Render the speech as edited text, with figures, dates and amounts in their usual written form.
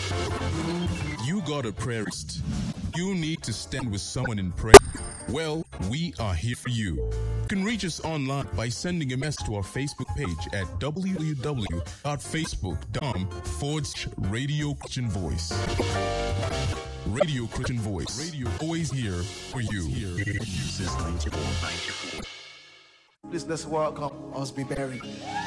You got a prayer list. You need to stand with someone in prayer. Well, we are here for you. You can reach us online by sending a message to our Facebook page at www.facebook.com/Radio Christian Voice. Radio Christian Voice. Radio always here for you. Please let's welcome Osby Berry.